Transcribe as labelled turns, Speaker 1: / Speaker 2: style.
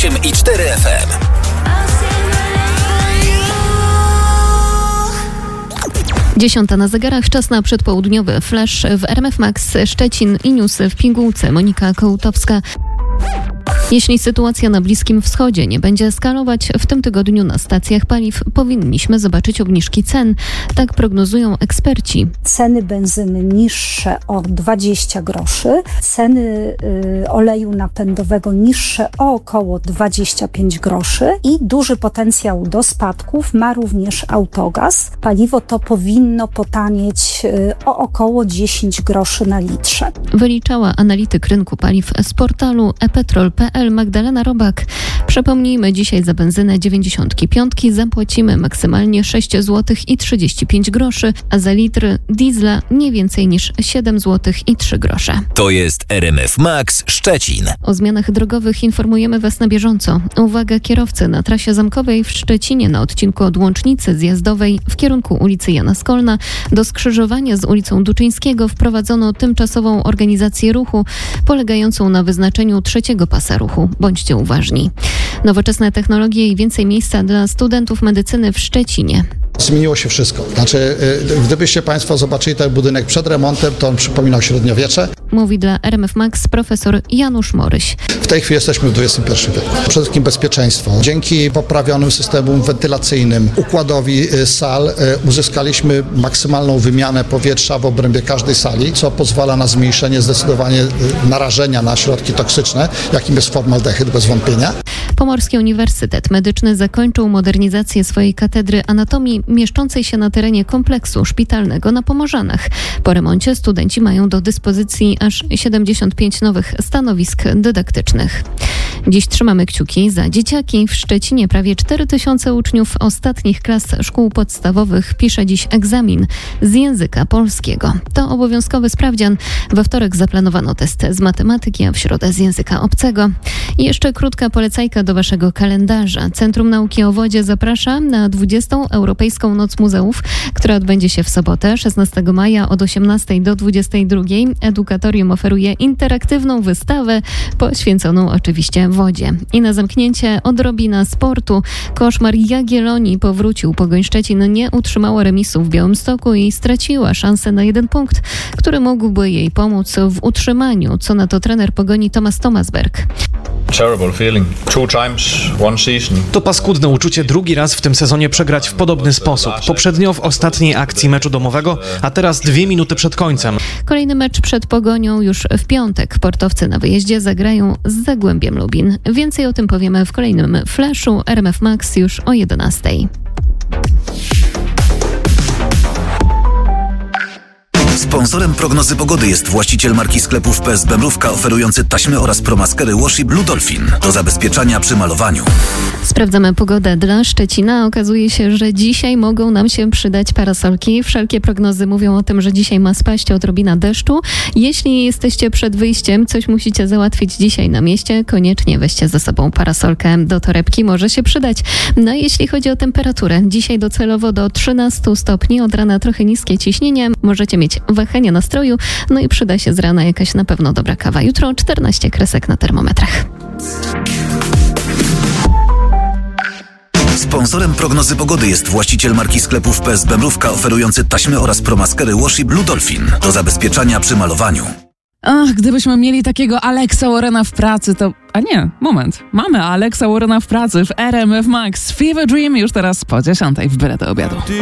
Speaker 1: 98,4 FM.
Speaker 2: Dziesiąta na zegarach, czas na przedpołudniowy flash w RMF Max Szczecin i newsy w pigułce. Monika Kołtowska. Jeśli sytuacja na Bliskim Wschodzie nie będzie eskalować, w tym tygodniu na stacjach paliw powinniśmy zobaczyć obniżki cen. Tak prognozują eksperci.
Speaker 3: Ceny benzyny niższe o 20 groszy, ceny oleju napędowego niższe o około 25 groszy i duży potencjał do spadków ma również autogaz. Paliwo to powinno potanieć o około 10 groszy na litrze.
Speaker 2: Wyliczała analityk rynku paliw z portalu epetrol.pl Magdalena Robak. Przypomnijmy, dzisiaj za benzynę 95 zapłacimy maksymalnie 6 zł i 35 groszy, a za litr diesla nie więcej niż 7 zł i 3 grosze.
Speaker 1: To jest RMF Max Szczecin.
Speaker 2: O zmianach drogowych informujemy Was na bieżąco. Uwaga kierowcy, na trasie zamkowej w Szczecinie na odcinku od Łącznicy Zjazdowej w kierunku ulicy Jana Skolna do skrzyżowania z ulicą Duczyńskiego wprowadzono tymczasową organizację ruchu polegającą na wyznaczeniu trzeciego pasa ruchu. Bądźcie uważni. Nowoczesne technologie i więcej miejsca dla studentów medycyny w Szczecinie.
Speaker 4: Zmieniło się wszystko. Znaczy, gdybyście Państwo zobaczyli ten budynek przed remontem, to on przypominał średniowiecze.
Speaker 2: Mówi dla RMF Max profesor Janusz Moryś.
Speaker 4: W tej chwili jesteśmy w XXI wieku. Przede wszystkim bezpieczeństwo. Dzięki poprawionym systemom wentylacyjnym, układowi sal uzyskaliśmy maksymalną wymianę powietrza w obrębie każdej sali, co pozwala na zmniejszenie zdecydowanie narażenia na środki toksyczne, jakim jest formaldehyd bez wątpienia.
Speaker 2: Pomorski Uniwersytet Medyczny zakończył modernizację swojej katedry anatomii mieszczącej się na terenie kompleksu szpitalnego na Pomorzanach. Po remoncie studenci mają do dyspozycji aż 75 nowych stanowisk dydaktycznych. Dziś trzymamy kciuki za dzieciaki. W Szczecinie prawie 4000 uczniów ostatnich klas szkół podstawowych pisze dziś egzamin z języka polskiego. To obowiązkowy sprawdzian. We wtorek zaplanowano test z matematyki, a w środę z języka obcego. I jeszcze krótka polecajka do Waszego kalendarza. Centrum Nauki o Wodzie zaprasza na 20. Europejską Noc Muzeów, która odbędzie się w sobotę 16 maja od 18 do 22. Edukatorium oferuje interaktywną wystawę poświęconą oczywiście wodzie. I na zamknięcie odrobina sportu. Koszmar Jagiellonii powrócił. Pogoń Szczecin nie utrzymała remisu w Białymstoku i straciła szansę na 1 punkt, który mógłby jej pomóc w utrzymaniu. Co na to trener Pogoni Tomasz Tomasberg.
Speaker 5: To paskudne uczucie drugi raz w tym sezonie przegrać w podobny sposób. Poprzednio w ostatniej akcji meczu domowego, a teraz 2 minuty przed końcem.
Speaker 2: Kolejny mecz przed Pogonią już w piątek. Portowcy na wyjeździe zagrają z Zagłębiem Lubin. Więcej o tym powiemy w kolejnym flashu RMF Max już o 11.
Speaker 1: Sponsorem prognozy pogody jest właściciel marki sklepów PSB Mrówka oferujący taśmy oraz promaskery Washi Blue Dolphin do zabezpieczania przy malowaniu.
Speaker 2: Sprawdzamy pogodę dla Szczecina. Okazuje się, że dzisiaj mogą nam się przydać parasolki. Wszelkie prognozy mówią o tym, że dzisiaj ma spaść odrobina deszczu. Jeśli jesteście przed wyjściem, coś musicie załatwić dzisiaj na mieście, koniecznie weźcie ze sobą parasolkę do torebki, może się przydać. No jeśli chodzi o temperaturę, dzisiaj docelowo do 13 stopni, od rana trochę niskie ciśnienie, możecie mieć wahania nastroju, no i przyda się z rana jakaś na pewno dobra kawa. Jutro 14 kresek na termometrach.
Speaker 1: Sponsorem prognozy pogody jest właściciel marki sklepów PSB Mrówka oferujący taśmy oraz promaskery Washi Blue Dolphin do zabezpieczania przy malowaniu.
Speaker 6: Ach, gdybyśmy mieli takiego Alexa Warrena w pracy, to... A nie, moment. Mamy Alexa Warrena w pracy w RMF Max. Fever Dream już teraz po 10:00 w byle do obiadu.